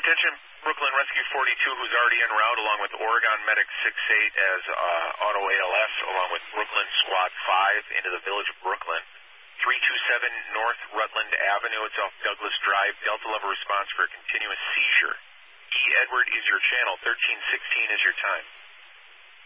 Attention, Brooklyn Rescue 42, who's already en route, along with Oregon Medic 68 as Auto ALS, along with Brooklyn Squad 5 into the village of Brooklyn. 327 North Rutland Avenue, it's off Douglas Drive. Delta level response for a continuous seizure. E. Edward is your channel. 1316 is your time.